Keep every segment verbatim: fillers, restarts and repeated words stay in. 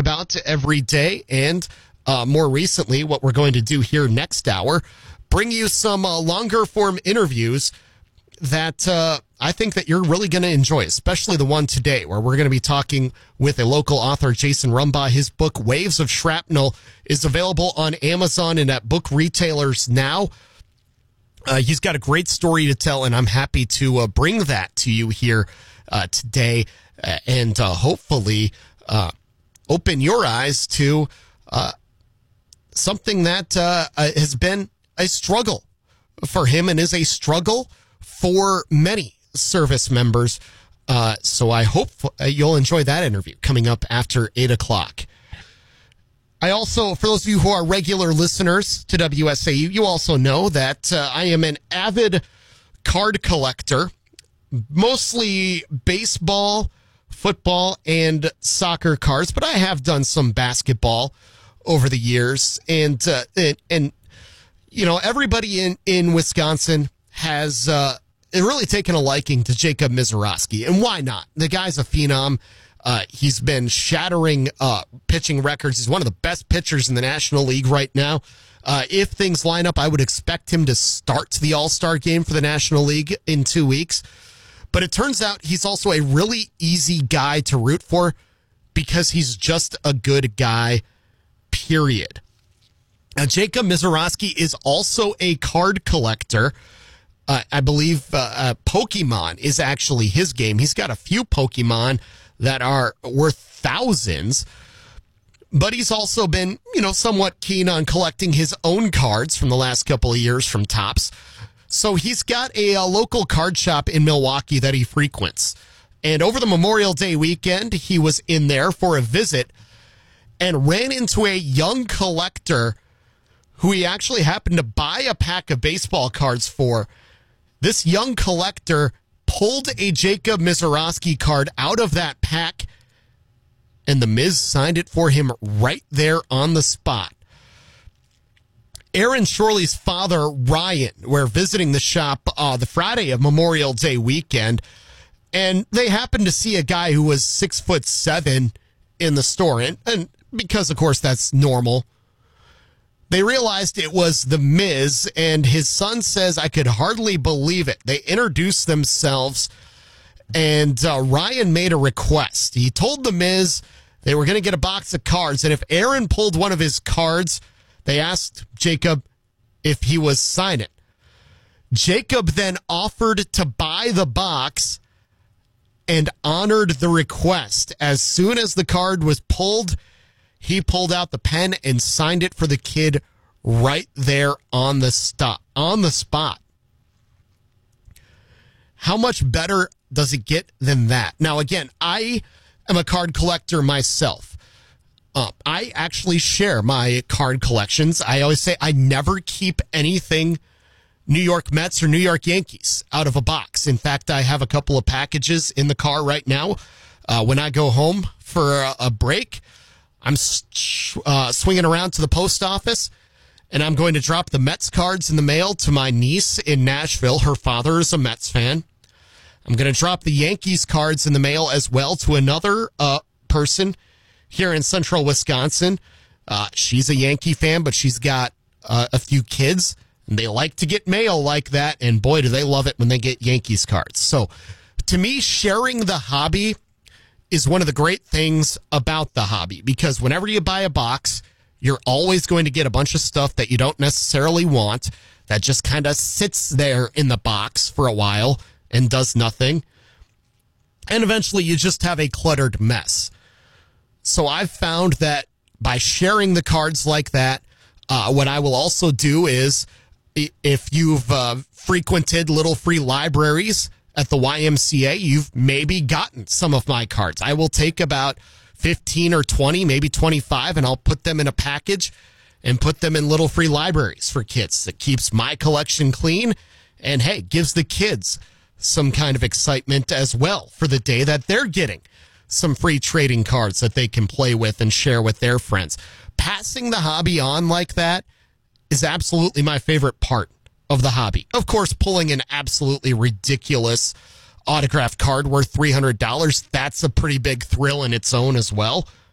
about every day, and uh, more recently, what we're going to do here next hour, bring you some uh, longer form interviews that uh, I think that you're really going to enjoy, especially the one today where we're going to be talking with a local author, Jason Rumbaugh. His book, Waves of Shrapnel, is available on Amazon and at book retailers now. Uh, he's got a great story to tell, and I'm happy to uh, bring that to you here uh, today uh, and uh, hopefully uh, open your eyes to uh, something that uh, has been a struggle for him and is a struggle for many service members. Uh, so I hope you'll enjoy that interview coming up after eight o'clock. I also, for those of you who are regular listeners to W S A U, you also know that uh, I am an avid card collector, mostly baseball, football, and soccer cards, but I have done some basketball over the years. And, uh, and, and you know, everybody in, in Wisconsin has uh, really taken a liking to Jacob Misiorowski. And why not? The guy's a phenom. Uh, he's been shattering uh, pitching records. He's one of the best pitchers in the National League right now. Uh, if things line up, I would expect him to start the All-Star game for the National League in two weeks. But it turns out he's also a really easy guy to root for because he's just a good guy, period. Now, Jacob Misiorowski is also a card collector. Uh, I believe uh, uh, Pokemon is actually his game. He's got a few Pokemon that are worth thousands, but he's also been, you know, somewhat keen on collecting his own cards from the last couple of years from Topps. So he's got a, a local card shop in Milwaukee that he frequents. And over the Memorial Day weekend, he was in there for a visit and ran into a young collector who he actually happened to buy a pack of baseball cards for. This young collector pulled a Jacob Misiorowski card out of that pack, and the Miz signed it for him right there on the spot. Aaron Shorley's father, Ryan, were visiting the shop uh, the Friday of Memorial Day weekend, and they happened to see a guy who was six foot seven in the store, and, and because, of course, that's normal. They realized it was The Miz, and his son says, I could hardly believe it. They introduced themselves, and uh, Ryan made a request. He told The Miz they were going to get a box of cards, and if Aaron pulled one of his cards, they asked Jacob if he was sign it. Jacob then offered to buy the box and honored the request. As soon as the card was pulled, he pulled out the pen and signed it for the kid right there on the stop, on the spot. How much better does it get than that? Now, again, I am a card collector myself. Uh, I actually share my card collections. I always say I never keep anything New York Mets or New York Yankees out of a box. In fact, I have a couple of packages in the car right now. Uh, when I go home for a, a break, I'm uh, swinging around to the post office, and I'm going to drop the Mets cards in the mail to my niece in Nashville. Her father is a Mets fan. I'm going to drop the Yankees cards in the mail as well to another uh, person here in central Wisconsin. Uh, she's a Yankee fan, but she's got uh, a few kids, and they like to get mail like that, and boy, do they love it when they get Yankees cards. So, to me, sharing the hobby is one of the great things about the hobby, because whenever you buy a box, you're always going to get a bunch of stuff that you don't necessarily want that just kind of sits there in the box for a while and does nothing. And eventually you just have a cluttered mess. So I've found that by sharing the cards like that, uh, what I will also do is, if you've uh, frequented little free libraries at the Y M C A, you've maybe gotten some of my cards. I will take about fifteen or twenty, maybe twenty-five, and I'll put them in a package and put them in little free libraries for kids. It keeps my collection clean and, hey, gives the kids some kind of excitement as well for the day that they're getting some free trading cards that they can play with and share with their friends. Passing the hobby on like that is absolutely my favorite part of the hobby. Of course, pulling an absolutely ridiculous autographed card worth three hundred dollars, that's a pretty big thrill in its own as well.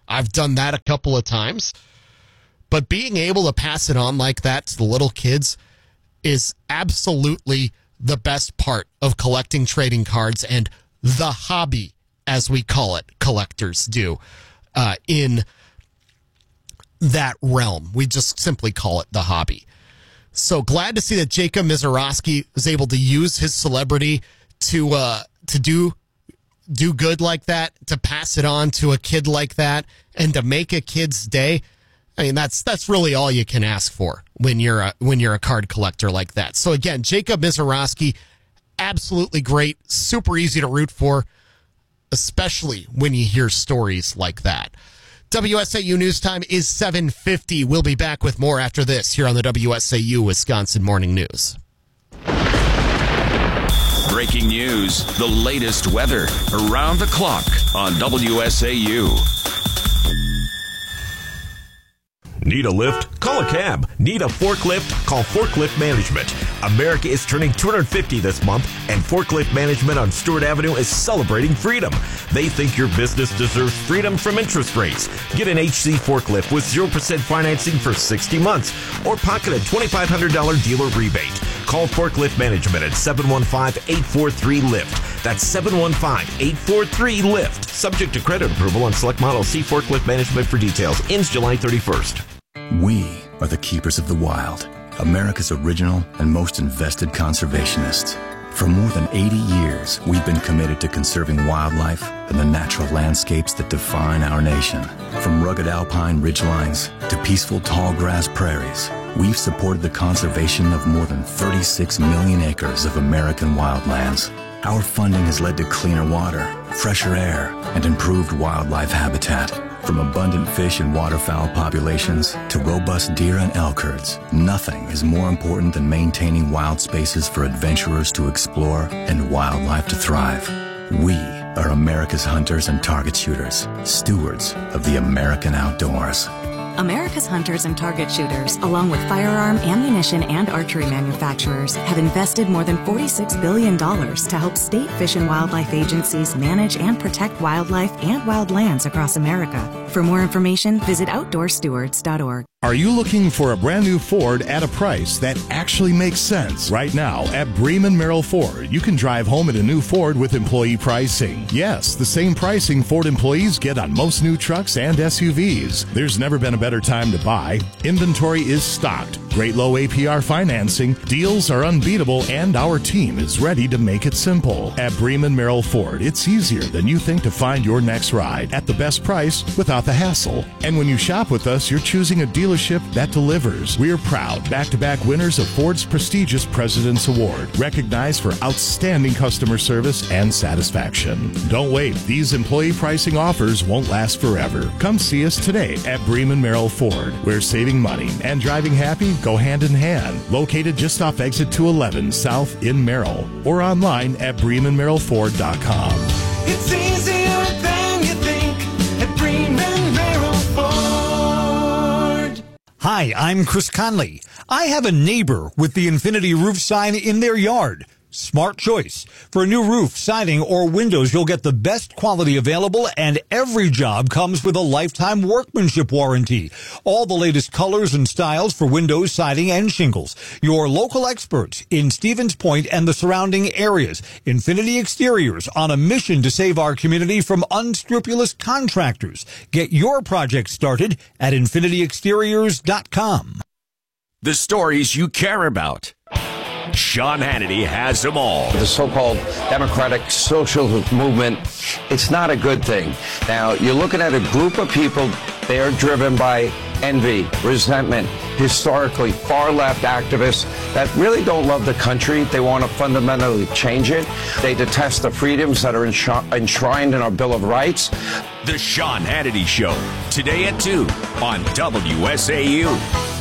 I've done that a couple of times. But being able to pass it on like that to the little kids is absolutely the best part of collecting trading cards and the hobby, as we call it, collectors do uh, in that realm. We just simply call it the hobby. So glad to see that Jacob Misiorowski was able to use his celebrity to uh, to do do good like that, to pass it on to a kid like that, and to make a kid's day. I mean, that's that's really all you can ask for when you're a, when you're a card collector like that. So again, Jacob Misiorowski, absolutely great, super easy to root for, especially when you hear stories like that. W S A U News Time is seven fifty. We'll be back with more after this here on the W S A U Wisconsin Morning News. Breaking news, the latest weather, around the clock on W S A U. Need a lift? Call a cab. Need a forklift? Call Forklift Management. America is turning two hundred fifty this month, and Forklift Management on Stewart Avenue is celebrating freedom. They think your business deserves freedom from interest rates. Get an H C forklift with zero percent financing for sixty months, or pocket a twenty-five hundred dollars dealer rebate. Call Forklift Management at seven one five, eight four three, LIFT. That's seven one five, eight four three, LIFT. Subject to credit approval on select models. See Forklift Management for details. Ends July thirty-first. We are the keepers of the wild, America's original and most invested conservationists. For more than eighty years, we've been committed to conserving wildlife and the natural landscapes that define our nation. From rugged alpine ridgelines to peaceful tall grass prairies, we've supported the conservation of more than thirty-six million acres of American wildlands. Our funding has led to cleaner water, fresher air, and improved wildlife habitat. From abundant fish and waterfowl populations to robust deer and elk herds, nothing is more important than maintaining wild spaces for adventurers to explore and wildlife to thrive. We are America's hunters and target shooters, stewards of the American outdoors. America's hunters and target shooters, along with firearm, ammunition, and archery manufacturers, have invested more than forty-six billion dollars to help state fish and wildlife agencies manage and protect wildlife and wildlands across America. For more information, visit outdoor stewards dot org. Are you looking for a brand new Ford at a price that actually makes sense? Right now at Bremen Merrill Ford, you can drive home in a new Ford with employee pricing. Yes, the same pricing Ford employees get on most new trucks and S U Vs. There's never been a better time to buy. Inventory is stocked. Great low A P R financing. Deals are unbeatable, and our team is ready to make it simple. At Bremen Merrill Ford, it's easier than you think to find your next ride at the best price without the hassle. And when you shop with us, you're choosing a dealership that delivers. We're proud back-to-back winners of Ford's prestigious President's Award, recognized for outstanding customer service and satisfaction. Don't wait. These employee pricing offers won't last forever. Come see us today at Bremen Merrill Ford, where saving money and driving happy go hand in hand. Located just off exit two eleven South in Merrill, or online at bremen merrill ford dot com. It's easier than you think at Bremen Merrill Ford. Hi, I'm Chris Conley. I have a neighbor with the Infinity Roof sign in their yard. Smart choice. For a new roof, siding, or windows, you'll get the best quality available, and every job comes with a lifetime workmanship warranty. All the latest colors and styles for windows, siding, and shingles. Your local experts in Stevens Point and the surrounding areas. Infinity Exteriors, on a mission to save our community from unscrupulous contractors. Get your project started at infinity exteriors dot com. The stories you care about. Sean Hannity has them all. The so-called democratic social movement, it's not a good thing. Now, you're looking at a group of people, they are driven by envy, resentment, historically far-left activists that really don't love the country. They want to fundamentally change it. They detest the freedoms that are enshrined in our Bill of Rights. The Sean Hannity Show, today at two on W S A U.